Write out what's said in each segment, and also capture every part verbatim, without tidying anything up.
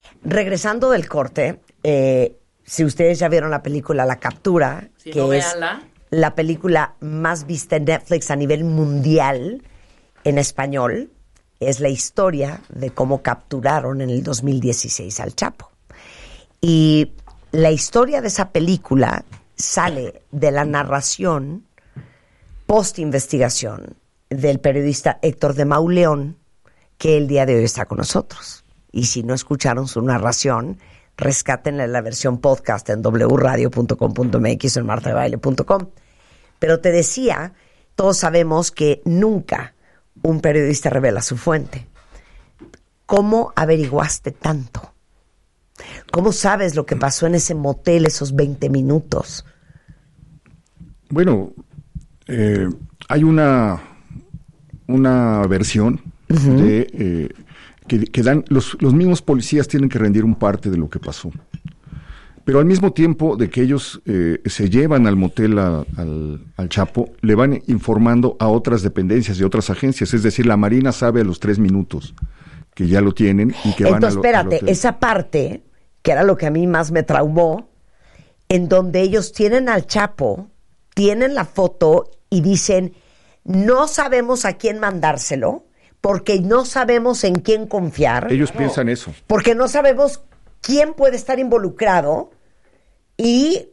Regresando del corte, eh, si ustedes ya vieron la película La Captura, si que no, es véanla. la película más vista en Netflix a nivel mundial en español, es la historia de cómo capturaron en el dos mil dieciséis al Chapo. Y la historia de esa película sale de la narración post-investigación del periodista Héctor de Mauleón, que el día de hoy está con nosotros. Y si no escucharon su narración, rescátenle la versión podcast en doble u radio punto com punto m x o en marta de baile punto com. Pero te decía, todos sabemos que nunca un periodista revela su fuente. ¿Cómo averiguaste tanto? ¿Cómo sabes lo que pasó en ese motel esos veinte minutos? Bueno, eh, hay una, una versión uh-huh. de... Eh, Que, que dan, los, los mismos policías tienen que rendir un parte de lo que pasó. Pero al mismo tiempo de que ellos eh, se llevan al motel a, al, al Chapo, le van informando a otras dependencias y otras agencias. Es decir, la Marina sabe a los tres minutos que ya lo tienen y que Entonces, van a lo, espérate, al hotel. Esa parte, que era lo que a mí más me traumó, en donde ellos tienen al Chapo, tienen la foto y dicen, no sabemos a quién mandárselo, porque no sabemos en quién confiar. Ellos no. piensan eso. Porque no sabemos quién puede estar involucrado y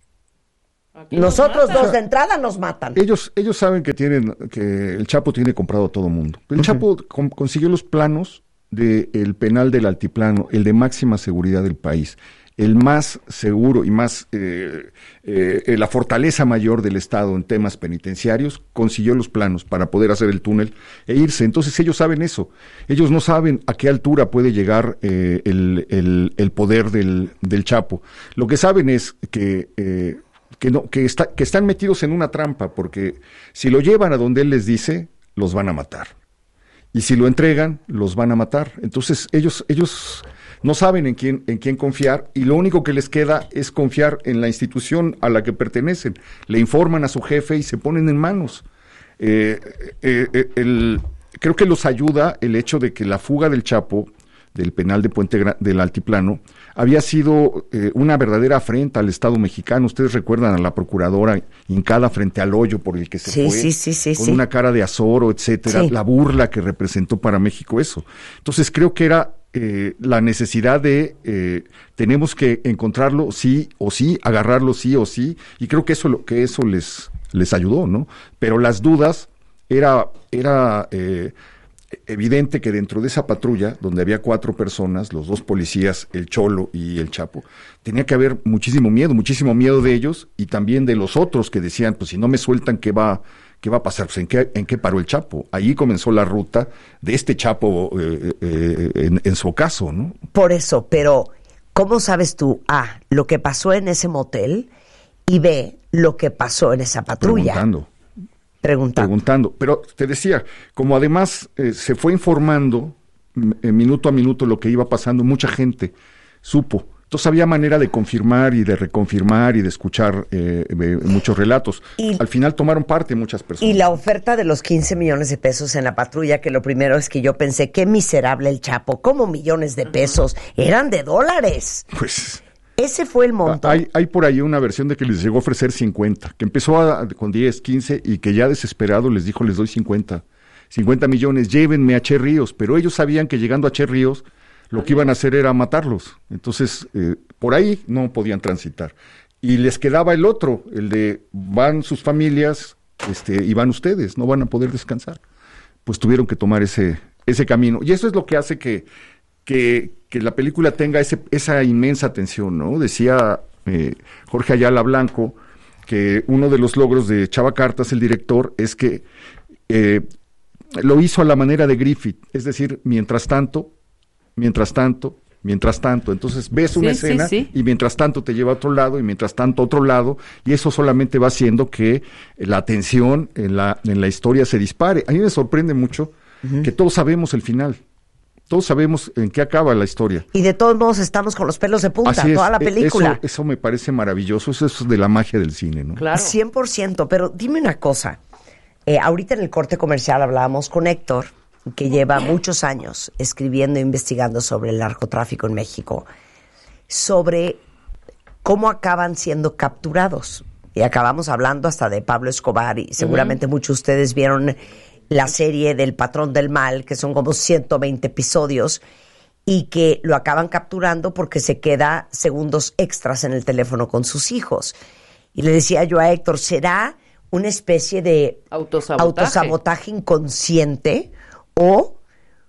Aquí nosotros dos de entrada nos matan. Ellos ellos saben que tienen que el Chapo tiene comprado a todo mundo. El uh-huh. Chapo con, consiguió los planos del penal del Altiplano, el de máxima seguridad del país, el más seguro y más eh, eh, la fortaleza mayor del Estado en temas penitenciarios, consiguió los planos para poder hacer el túnel e irse. Entonces ellos saben eso. Ellos no saben a qué altura puede llegar eh, el, el, el poder del, del Chapo. Lo que saben es que eh, que no que está que están metidos en una trampa, porque si lo llevan a donde él les dice, los van a matar. Y si lo entregan, los van a matar. Entonces ellos ellos no saben en quién, en quién confiar, y lo único que les queda es confiar en la institución a la que pertenecen. Le informan a su jefe y se ponen en manos. Eh, eh, el, creo que los ayuda el hecho de que la fuga del Chapo, del penal de Puente Gra- del Altiplano, había sido eh, una verdadera afrenta al Estado mexicano. Ustedes recuerdan a la procuradora hincada frente al hoyo por el que se sí, fue, sí, sí, sí, con sí. una cara de azoro, etcétera, Sí. la burla que representó para México eso. Entonces creo que era Eh, la necesidad de eh, tenemos que encontrarlo sí o sí, agarrarlo sí o sí, y creo que eso lo que eso les les ayudó, ¿no? Pero las dudas era era eh, evidente que dentro de esa patrulla, donde había cuatro personas, los dos policías, el Cholo y el Chapo, tenía que haber muchísimo miedo, muchísimo miedo de ellos y también de los otros que decían, pues si no me sueltan, ¿qué va ¿Qué va a pasar? Pues ¿en qué, en qué paró el Chapo? Ahí comenzó la ruta de este Chapo eh, eh, en, en su caso, ¿no? Por eso, pero ¿cómo sabes tú, A, lo que pasó en ese motel, y B, lo que pasó en esa patrulla? Preguntando. Preguntando. Preguntando. Pero te decía, como además eh, se fue informando eh, minuto a minuto lo que iba pasando, mucha gente supo. Entonces había manera de confirmar y de reconfirmar y de escuchar eh, eh, muchos relatos. Y, Al final tomaron parte muchas personas. Y la oferta de los quince millones de pesos en la patrulla, que lo primero es que yo pensé, qué miserable el Chapo, ¿cómo millones de pesos? Eran de dólares. Pues... Ese fue el monto. Hay, hay por ahí una versión de que les llegó a ofrecer cincuenta, que empezó a, con diez, quince y que ya desesperado les dijo, les doy cincuenta. cincuenta millones, llévenme a Che Ríos. Pero ellos sabían que llegando a Che Ríos lo que iban a hacer era matarlos. Entonces, eh, por ahí no podían transitar. Y les quedaba el otro, el de van sus familias este, y van ustedes, no van a poder descansar. Pues tuvieron que tomar ese, ese camino. Y eso es lo que hace que, que, que la película tenga ese, esa inmensa tensión, ¿no? Decía eh, Jorge Ayala Blanco que uno de los logros de Chava Cartas, el director, es que eh, lo hizo a la manera de Griffith, es decir, mientras tanto, mientras tanto, mientras tanto, entonces ves una sí, escena sí, sí. y mientras tanto te lleva a otro lado y mientras tanto a otro lado, y eso solamente va haciendo que la tensión en la, en la historia se dispare. A mí me sorprende mucho uh-huh. que todos sabemos el final, todos sabemos en qué acaba la historia. Y de todos modos estamos con los pelos de punta, Así es, toda la película. Eso, eso me parece maravilloso, eso es de la magia del cine, ¿no? Claro. cien por ciento, pero dime una cosa, eh, ahorita en el corte comercial hablábamos con Héctor que lleva muchos años escribiendo e investigando sobre el narcotráfico en México, sobre cómo acaban siendo capturados. Y acabamos hablando hasta de Pablo Escobar, y seguramente uh-huh. muchos de ustedes vieron la serie del Patrón del Mal, que son como ciento veinte episodios, y que lo acaban capturando porque se queda segundos extras en el teléfono con sus hijos. Y le decía yo a Héctor, ¿será una especie de autosabotaje, autosabotaje inconsciente o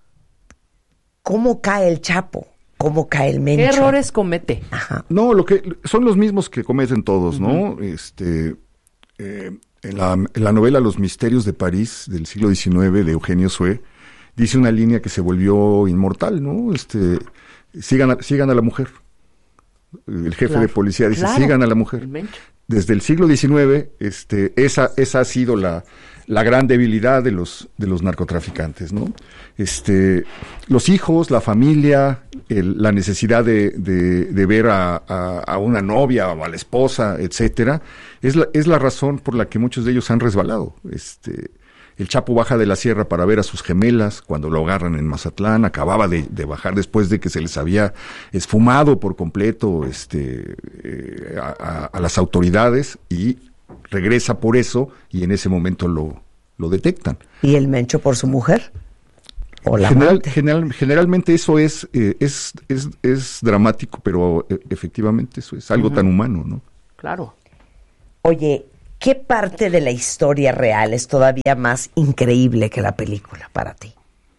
cómo cae el Chapo? ¿Cómo cae el Mencho? ¿Qué errores comete? Ajá. No, lo que son los mismos que cometen todos, ¿no? Uh-huh. Este, eh, en, la, en la novela Los Misterios de París del siglo diecinueve de Eugenio Sue, dice una línea que se volvió inmortal, ¿no? Este, sigan a, sigan a la mujer. El jefe claro, de policía dice, claro, sigan a la mujer. El Desde el siglo diecinueve, este, esa, esa ha sido la, la gran debilidad de los, de los narcotraficantes, ¿no? Este, los hijos, la familia, el, la necesidad de, de, de ver a, a, a una novia o a la esposa, etcétera, es la, es la razón por la que muchos de ellos han resbalado. Este, el Chapo baja de la sierra para ver a sus gemelas cuando lo agarran en Mazatlán, acababa de, de bajar después de que se les había esfumado por completo este, eh, a, a las autoridades, y regresa por eso, y en ese momento lo, lo detectan. ¿Y el Mencho por su mujer? ¿O la General, general, generalmente eso es, eh, es, es, es dramático, pero eh, efectivamente eso es algo uh-huh. tan humano, ¿no? Claro. Oye, ¿qué parte de la historia real es todavía más increíble que la película para ti?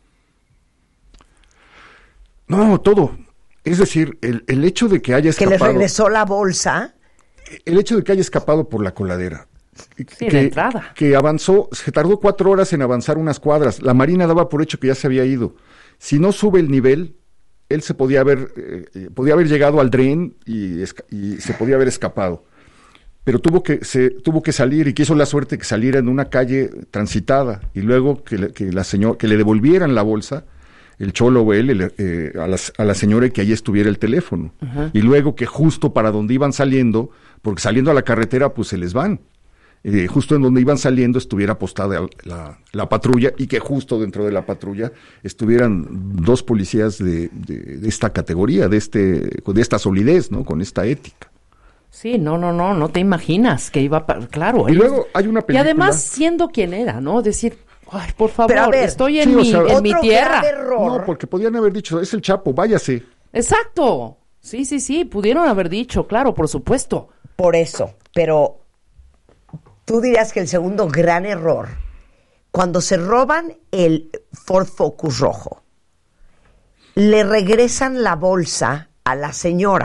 No, todo. Es decir, el, el hecho de que haya escapado... Que le regresó la bolsa. El hecho de que haya escapado por la coladera. Sí, que, de entrada. Que avanzó, se tardó cuatro horas en avanzar unas cuadras. La Marina daba por hecho que ya se había ido. Si no sube el nivel, él se podía haber, eh, podía haber llegado al dren y, y se podía haber escapado. Pero tuvo que se tuvo que salir, y quiso la suerte que saliera en una calle transitada, y luego que, le, que la señora que le devolvieran la bolsa, el cholo o él, el, eh, a, las, a la señora, y que allí estuviera el teléfono. Uh-huh. Y luego que justo para donde iban saliendo, porque saliendo a la carretera pues se les van, eh, justo en donde iban saliendo estuviera postada la, la patrulla, y que justo dentro de la patrulla estuvieran dos policías de, de, de esta categoría, de este de esta solidez, ¿no? Con esta ética. Sí, no, no, no, no te imaginas que iba para... Claro. Y ellos, luego hay una película... Y además siendo quien era, ¿no? Decir, ay, por favor, ver, estoy en, sí, mi, o sea, en mi tierra. No, porque podían haber dicho, es el Chapo, váyase. Exacto. Sí, sí, sí, pudieron haber dicho, claro, por supuesto. Por eso, pero tú dirías que el segundo gran error, cuando se roban el Ford Focus rojo, le regresan la bolsa a la señora.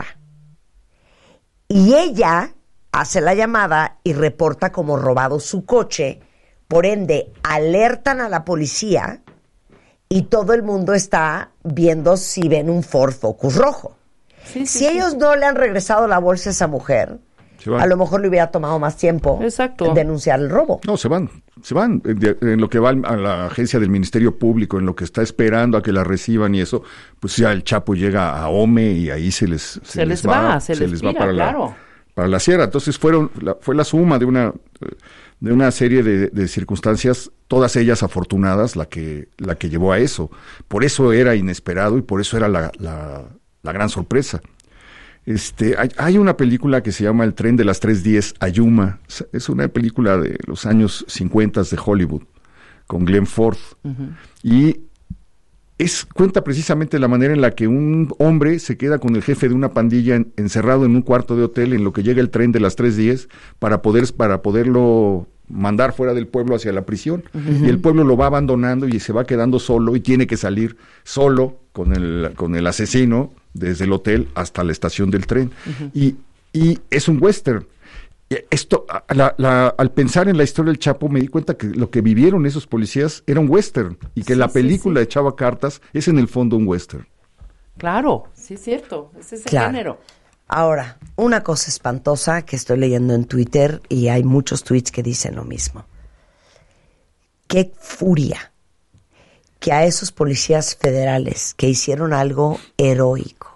Y ella hace la llamada y reporta como robado su coche, por ende alertan a la policía y todo el mundo está viendo si ven un Ford Focus rojo. Sí, sí, si sí. ellos no le han regresado la bolsa a esa mujer, a lo mejor le hubiera tomado más tiempo Exacto. denunciar el robo. No, se van, se van. En lo que va a la agencia del Ministerio Público, en lo que está esperando a que la reciban y eso, pues ya el Chapo llega a Ome y ahí se les, se se les, les va, va, se, se les, les va para claro. la para la sierra. Entonces fueron la, fue la suma de una de una serie de, de circunstancias, todas ellas afortunadas, la que la que llevó a eso. Por eso era inesperado y por eso era la la, la gran sorpresa. Este, hay, hay una película que se llama El tren de las tres diez a Yuma. Es una película de los años cincuenta de Hollywood, con Glenn Ford. Uh-huh. Y es, cuenta precisamente la manera en la que un hombre se queda con el jefe de una pandilla en, encerrado en un cuarto de hotel en lo que llega el tren de las tres diez para poder, para poderlo mandar fuera del pueblo hacia la prisión. Uh-huh. Y el pueblo lo va abandonando y se va quedando solo y tiene que salir solo con el, con el asesino desde el hotel hasta la estación del tren. Uh-huh. Y, y es un western. Esto, la, la, al pensar en la historia del Chapo, me di cuenta que lo que vivieron esos policías era un western, y que sí, la película sí, sí. de Chava Cartas es en el fondo un western. Claro, sí es cierto, ese es el claro. género. Ahora, una cosa espantosa que estoy leyendo en Twitter, y hay muchos tweets que dicen lo mismo. Qué furia que a esos policías federales que hicieron algo heroico,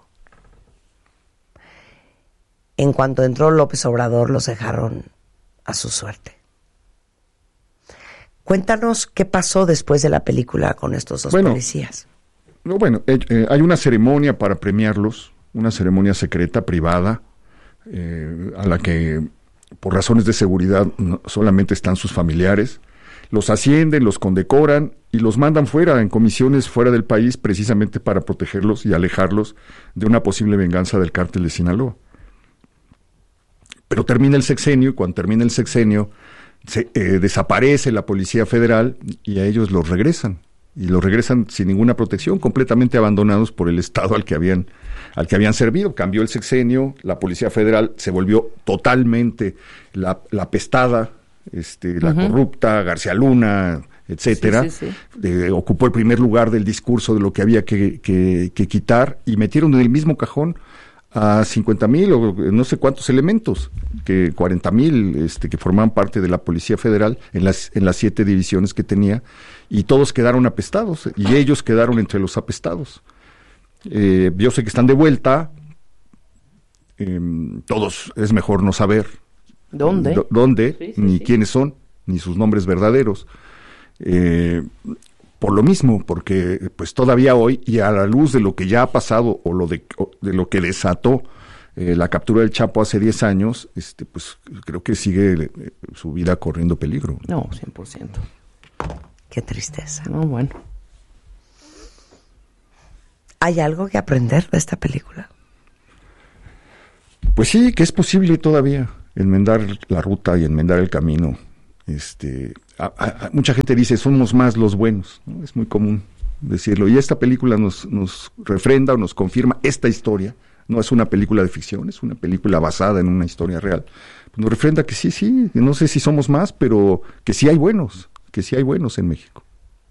en cuanto entró López Obrador, los dejaron a su suerte. Cuéntanos qué pasó después de la película con estos dos bueno, policías. No, bueno, eh, eh, hay una ceremonia para premiarlos, una ceremonia secreta, privada, eh, a la que por razones de seguridad no, solamente están sus familiares. Los ascienden, los condecoran y los mandan fuera, en comisiones fuera del país, precisamente para protegerlos y alejarlos de una posible venganza del cártel de Sinaloa. Pero termina el sexenio, y cuando termina el sexenio, se, eh, desaparece la Policía Federal y a ellos los regresan. Y los regresan sin ninguna protección, completamente abandonados por el Estado al que habían, al que habían servido. Cambió el sexenio, la Policía Federal se volvió totalmente la, la apestada, este, la uh-huh. corrupta, García Luna, etcétera. Sí, sí, sí. Eh, ocupó el primer lugar del discurso de lo que había que, que, que quitar, y metieron en el mismo cajón a cincuenta mil o no sé cuántos elementos, que cuarenta mil este, que formaban parte de la Policía Federal en las, en las siete divisiones que tenía, y todos quedaron apestados, y ellos quedaron entre los apestados. Eh, yo sé que están de vuelta, eh, todos es mejor no saber dónde, d- dónde sí, sí, ni sí. quiénes son, ni sus nombres verdaderos. Eh, por lo mismo, porque pues todavía hoy, y a la luz de lo que ya ha pasado, o lo de, o de lo que desató eh, la captura del Chapo hace diez años, este, pues creo que sigue eh, su vida corriendo peligro. No, cien por ciento. Qué tristeza. No, bueno. ¿Hay algo que aprender de esta película? Pues sí, que es posible todavía enmendar la ruta y enmendar el camino. Este, a, a, a, mucha gente dice, somos más los buenos, ¿no? Es muy común decirlo. Y esta película nos, nos refrenda o nos confirma esta historia. No es una película de ficción, es una película basada en una historia real. Nos refrenda que sí, sí, no sé si somos más, pero que sí hay buenos, que sí hay buenos en México.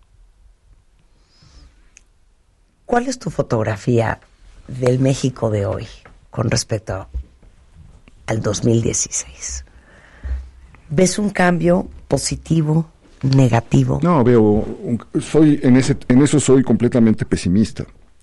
¿Cuál es tu fotografía del México de hoy con respecto al dos mil dieciséis? ¿Ves un cambio positivo, negativo? No, veo, un, soy en ese, en eso soy completamente pesimista.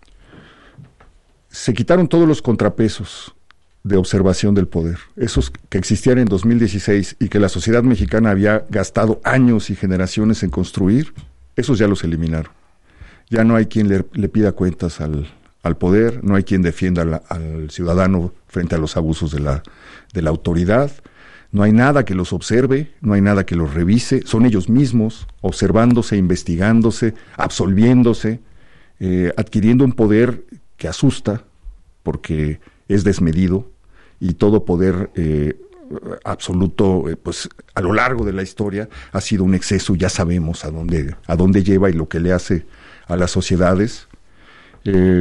Se quitaron todos los contrapesos de observación del poder, esos que existían en dos mil dieciséis y que la sociedad mexicana había gastado años y generaciones en construir, esos ya los eliminaron. Ya no hay quien le, le pida cuentas al, al poder, no hay quien defienda la, al ciudadano frente a los abusos de la, de la autoridad, no hay nada que los observe, no hay nada que los revise, son ellos mismos observándose, investigándose, absolviéndose, eh, adquiriendo un poder que asusta porque es desmedido, y todo poder eh, absoluto, eh, pues a lo largo de la historia ha sido un exceso. Ya sabemos a dónde, a dónde lleva y lo que le hace a las sociedades. Eh,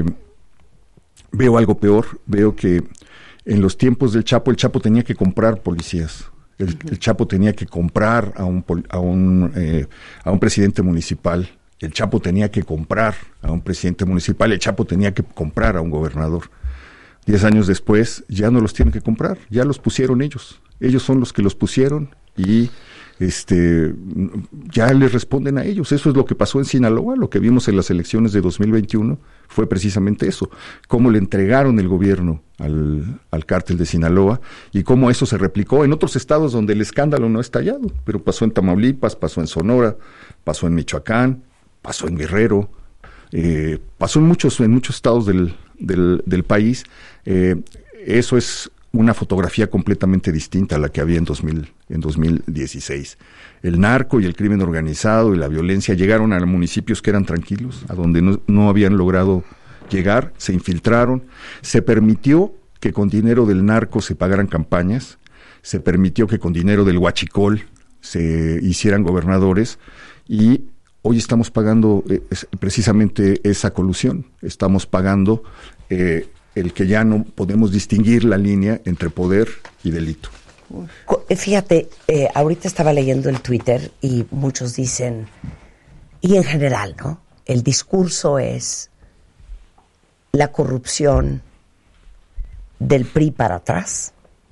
veo algo peor, veo que en los tiempos del Chapo, el Chapo tenía que comprar policías, el, uh-huh. el Chapo tenía que comprar a un, a un, eh, a un presidente municipal, el Chapo tenía que comprar a un presidente municipal, el Chapo tenía que comprar a un gobernador. Diez años después ya no los tienen que comprar, ya los pusieron ellos, ellos son los que los pusieron y este ya les responden a ellos. Eso es lo que pasó en Sinaloa, lo que vimos en las elecciones de dos mil veintiuno fue precisamente eso, cómo le entregaron el gobierno al, al cártel de Sinaloa y cómo eso se replicó en otros estados donde el escándalo no ha estallado, pero pasó en Tamaulipas, pasó en Sonora, pasó en Michoacán, pasó en Guerrero, eh, pasó en muchos, en muchos estados del, del, del país. Eh, eso es una fotografía completamente distinta a la que había en, dos mil, en dos mil dieciséis. El narco y el crimen organizado y la violencia llegaron a municipios que eran tranquilos, a donde no, no habían logrado llegar, se infiltraron, se permitió que con dinero del narco se pagaran campañas, se permitió que con dinero del huachicol se hicieran gobernadores, y hoy estamos pagando eh, es, precisamente esa colusión, estamos pagando eh, el que ya no podemos distinguir la línea entre poder y delito. Fíjate, eh, ahorita estaba leyendo el Twitter y muchos dicen, y en general, ¿no? El discurso es la corrupción del P R I para atrás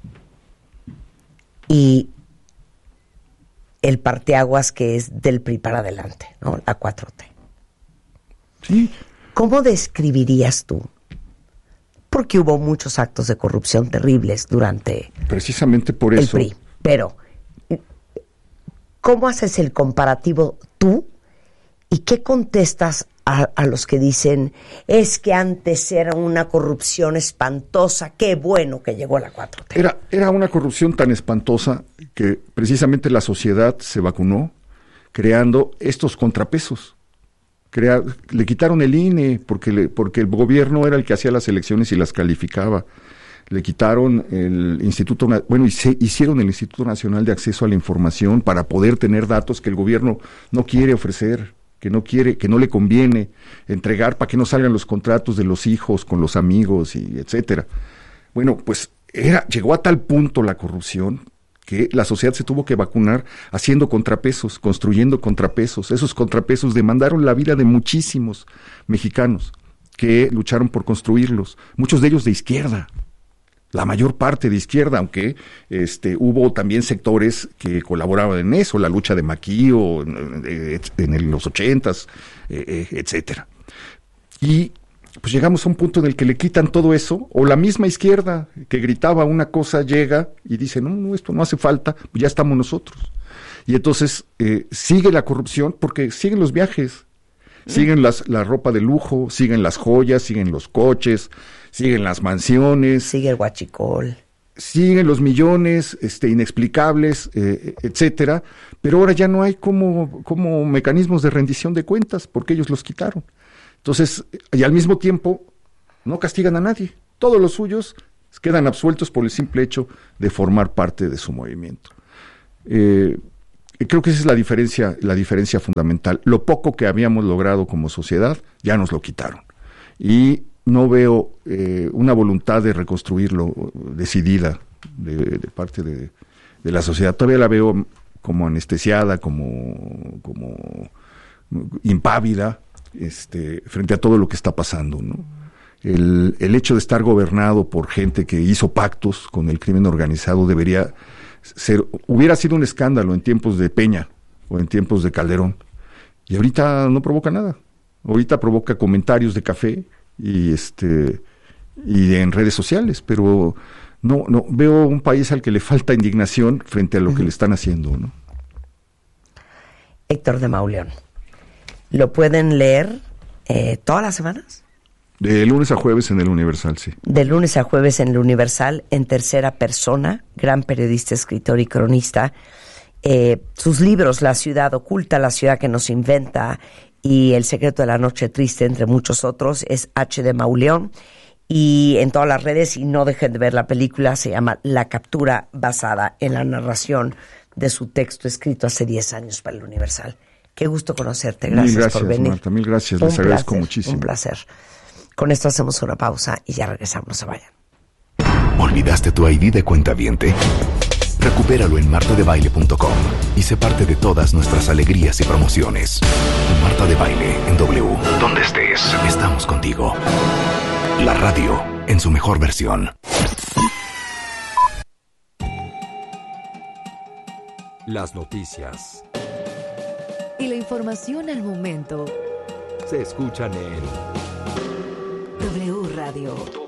y el parteaguas que es del P R I para adelante, ¿no? La cuatro T. Sí. ¿Cómo describirías tú? Porque hubo muchos actos de corrupción terribles durante precisamente por el eso P R I, pero ¿cómo haces el comparativo tú y qué contestas a, a los que dicen, es que antes era una corrupción espantosa, qué bueno que llegó la cuatro T? Era, era una corrupción tan espantosa que precisamente la sociedad se vacunó creando estos contrapesos. Crea, le quitaron el I N E porque, le, porque el gobierno era el que hacía las elecciones y las calificaba. Le quitaron el Instituto, bueno, y se hicieron el Instituto Nacional de Acceso a la Información para poder tener datos que el gobierno no quiere ofrecer, que no quiere, que no le conviene entregar para que no salgan los contratos de los hijos con los amigos y etcétera. Bueno, pues era, llegó a tal punto la corrupción que la sociedad se tuvo que vacunar haciendo contrapesos, construyendo contrapesos. Esos contrapesos demandaron la vida de muchísimos mexicanos que lucharon por construirlos, muchos de ellos de izquierda. La mayor parte de izquierda, aunque este, hubo también sectores que colaboraban en eso, la lucha de Maquío en, en los ochentas, eh, etcétera. Y pues llegamos a un punto en el que le quitan todo eso, o la misma izquierda que gritaba una cosa llega y dice, no, no, esto no hace falta, pues ya estamos nosotros. Y entonces eh, sigue la corrupción porque siguen los viajes, siguen las, la ropa de lujo, siguen las joyas, siguen los coches, siguen las mansiones. Sigue el huachicol. Siguen los millones este, inexplicables, eh, etcétera, pero ahora ya no hay como, como mecanismos de rendición de cuentas porque ellos los quitaron. Entonces, y al mismo tiempo, no castigan a nadie. Todos los suyos quedan absueltos por el simple hecho de formar parte de su movimiento. Eh, creo que esa es la diferencia, la diferencia fundamental. Lo poco que habíamos logrado como sociedad, ya nos lo quitaron. Y no veo eh, una voluntad de reconstruirlo decidida de, de parte de, de la sociedad. Todavía la veo como anestesiada, como, como impávida, este, frente a todo lo que está pasando, ¿no? El, el hecho de estar gobernado por gente que hizo pactos con el crimen organizado debería ser, hubiera sido un escándalo en tiempos de Peña o en tiempos de Calderón. Y ahorita no provoca nada. Ahorita provoca comentarios de café y este y en redes sociales, pero no no veo un país al que le falta indignación frente a lo uh-huh. que le están haciendo, ¿no? Héctor de Mauleón, ¿lo pueden leer eh, todas las semanas? De lunes a jueves en el Universal, sí. De lunes a jueves en el Universal, en tercera persona, gran periodista, escritor y cronista. Eh, sus libros, La ciudad oculta, La ciudad que nos inventa y El secreto de la noche triste, entre muchos otros, es H. de Mauleón. Y en todas las redes, y no dejen de ver la película, se llama La captura, basada en la narración de su texto escrito hace diez años para el Universal. Qué gusto conocerte, gracias, mil gracias por venir. Marta, mil gracias, les un agradezco placer, muchísimo. Un placer. Con esto hacemos una pausa y ya regresamos, no se vayan. ¿Olvidaste tu I D de cuentaviente? Recupéralo en marta de baile punto com y sé parte de todas nuestras alegrías y promociones. Marta de Baile en W. Donde estés, estamos contigo. La radio en su mejor versión. Las noticias y la información al momento se escuchan en W Radio.